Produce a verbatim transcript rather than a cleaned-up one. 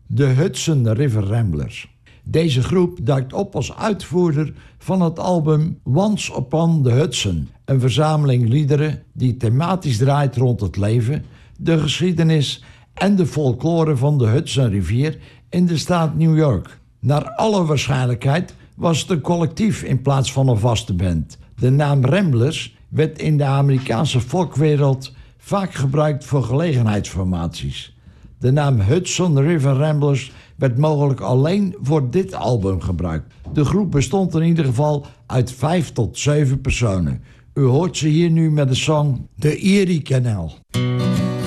de Hudson River Ramblers. Deze groep duikt op als uitvoerder van het album Once Upon the Hudson, een verzameling liederen die thematisch draait rond het leven, de geschiedenis en de folklore van de Hudsonrivier in de staat New York. Naar alle waarschijnlijkheid was het een collectief in plaats van een vaste band. De naam Ramblers werd in de Amerikaanse folkwereld vaak gebruikt voor gelegenheidsformaties. De naam Hudson River Ramblers werd mogelijk alleen voor dit album gebruikt. De groep bestond in ieder geval uit vijf tot zeven personen. U hoort ze hier nu met de song The Erie Canal.